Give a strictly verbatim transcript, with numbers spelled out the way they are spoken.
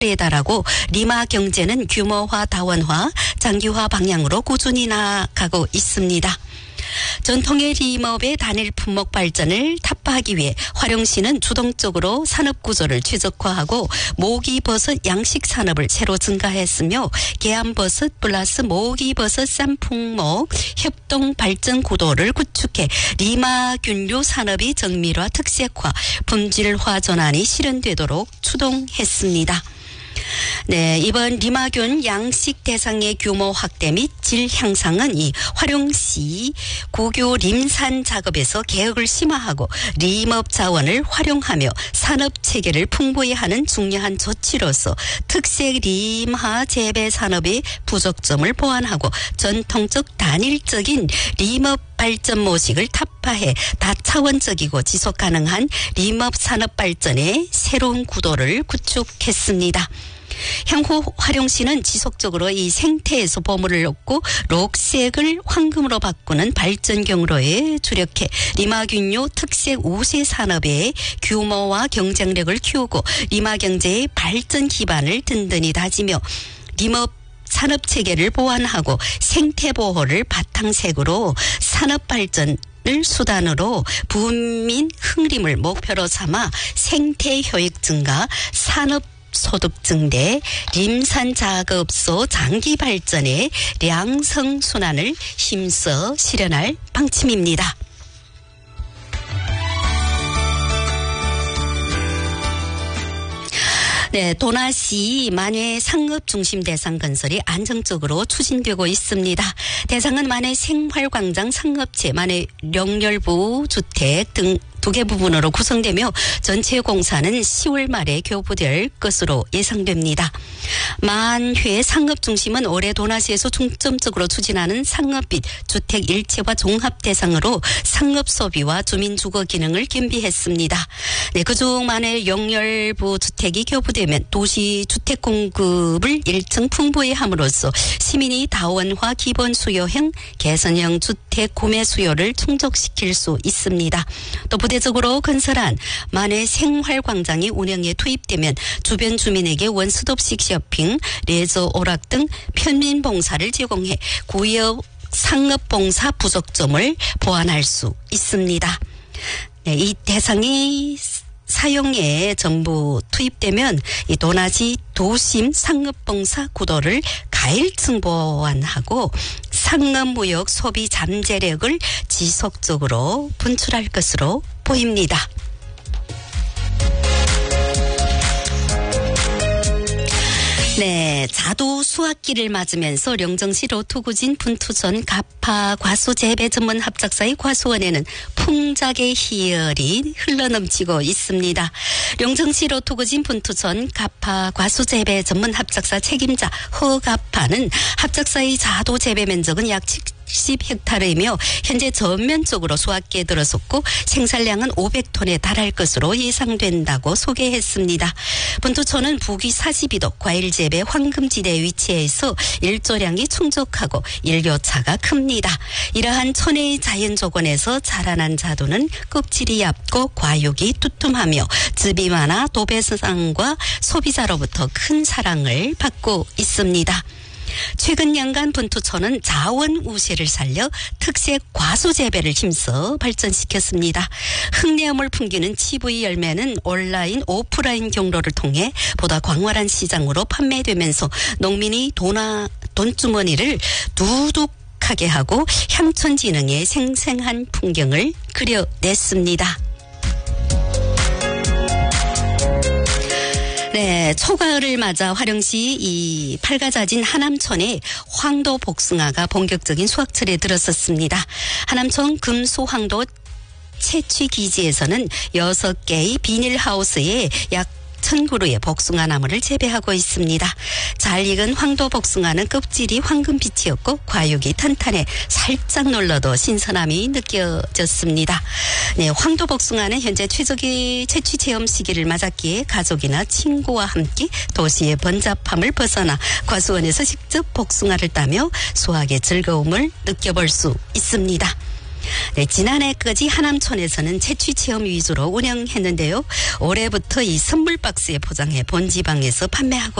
에 달하고 리마 경제는 규모화, 다원화, 장기화 방향으로 꾸준히 나아가고 있습니다. 전통의 림업의 단일 품목 발전을 타파하기 위해 화령시는 주동적으로 산업구조를 최적화하고 모기버섯 양식산업을 새로 증가했으며 계암버섯 플러스 모기버섯 쌈품목 협동발전 구도를 구축해 리마균류 산업이 정밀화, 특색화, 품질화 전환이 실현되도록 추동했습니다. 네, 이번 리마균 양식 대상의 규모 확대 및 질 향상은 이 화령시 고교 림산 작업에서 개혁을 심화하고 림업 자원을 활용하며 산업 체계를 풍부히 하는 중요한 조치로서 특색 림하 재배 산업의 부족점을 보완하고 전통적 단일적인 림업 발전 모식을 타파해 다차원적이고 지속 가능한 림업 산업 발전의 새로운 구도를 구축했습니다. 향후 화령시는 지속적으로 이 생태에서 보물을 얻고 녹색을 황금으로 바꾸는 발전 경로에 주력해 리마균류 특색 우세 산업의 규모와 경쟁력을 키우고 리마 경제의 발전 기반을 든든히 다지며 림업 산업 체계를 보완하고 생태 보호를 바탕색으로 산업 발전 을 수단으로 부민 흥림을 목표로 삼아 생태 효익 증가, 산업 소득 증대, 림산 작업소 장기 발전의 양성 순환을 힘써 실현할 방침입니다. 네, 도나시 만회 상업 중심 대상 건설이 안정적으로 추진되고 있습니다. 대상은 만회 생활광장 상업체, 만회 영열부 주택 등 두 개 부분으로 구성되며 전체 공사는 시월 말에 교부될 것으로 예상됩니다. 만회 상업중심은 올해 도나시에서 중점적으로 추진하는 상업 및 주택 일체화 종합 대상으로 상업 소비와 주민 주거 기능을 겸비했습니다. 네, 그중 만회 영열부 주택이 교부되면 도시 주택 공급을 일정 풍부히 함으로써 시민이 다원화 기본 수요형 개선형 주택 구매 수요를 충족시킬 수 있습니다. 또 부대적으로 건설한 만회 생활광장이 운영에 투입되면 주변 주민에게 원스톱식 쇼핑, 레저 오락 등 편민 봉사를 제공해 구역 상업 봉사 부족점을 보완할 수 있습니다. 네, 이 대상이 사용에 전부 투입되면 이 도나시 도심 상업봉사 구도를 가일층 보완하고 상업무역 소비 잠재력을 지속적으로 분출할 것으로 보입니다. 네, 자두 수확기를 맞으면서 영정시 로투구진 분투전 가파 과수 재배 전문 합작사의 과수원에는 풍작의 희열이 흘러넘치고 있습니다. 영정시 로투구진 분투전 가파 과수 재배 전문 합작사 책임자 허가파는 합작사의 자두 재배 면적은 약 십 헥타르이며 현재 전면적으로 수확기에 들어섰고 생산량은 오백 톤에 달할 것으로 예상된다고 소개했습니다. 분투촌은 북위 사십이 도 과일 재배 황금지대에 위치해 있어 일조량이 충족하고 일교차가 큽니다. 이러한 천혜의 자연 조건에서 자라난 자두는 껍질이 얇고 과육이 두툼하며 즙이 많아 도배상과 소비자로부터 큰 사랑을 받고 있습니다. 최근 년간 분투촌은 자원 우세를 살려 특색 과수 재배를 힘써 발전시켰습니다. 흙내음을 풍기는 치부의 열매는 온라인 오프라인 경로를 통해 보다 광활한 시장으로 판매되면서 농민이 돈아, 돈주머니를 두둑하게 하고 향촌지능의 생생한 풍경을 그려냈습니다. 네, 초가을을 맞아 화령시 이 팔가자진 하남촌에 황도 복숭아가 본격적인 수확철에 들어섰습니다. 하남촌 금소황도 채취기지에서는 여섯 개의 비닐하우스에 약 천 그루의 복숭아 나무를 재배하고 있습니다. 잘 익은 황도 복숭아는 껍질이 황금빛이었고 과육이 탄탄해 살짝 눌러도 신선함이 느껴졌습니다. 네, 황도 복숭아는 현재 최적의 채취 체험 시기를 맞았기에 가족이나 친구와 함께 도시의 번잡함을 벗어나 과수원에서 직접 복숭아를 따며 수확의 즐거움을 느껴볼 수 있습니다. 네, 지난해까지 하남촌에서는 채취 체험 위주로 운영했는데요. 올해부터 이 선물 박스에 포장해 본지방에서 판매하고